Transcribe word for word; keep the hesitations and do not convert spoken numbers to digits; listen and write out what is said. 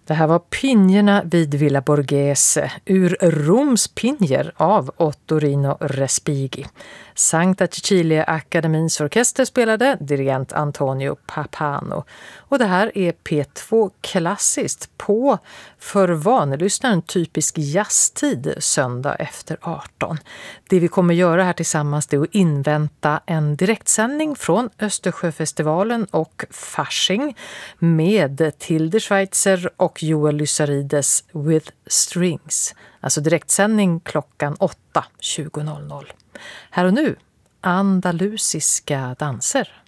Det här var Pinjerna vid Villa Borghese ur Roms Pinjer av Ottorino Respighi. Sankta Cecilia-akademins orkester spelade, dirigent Antonio Papano. Och det här är P två klassiskt på för vanelyssnaren typisk jazztid söndag efter arton. Det vi kommer göra här tillsammans är att invänta en direktsändning från Östersjöfestivalen och Fasching med Tilde Schweitzer och Joel Lysarides With Strings. Alltså direktsändning klockan åtta tjugo. Här och nu, andalusiska danser.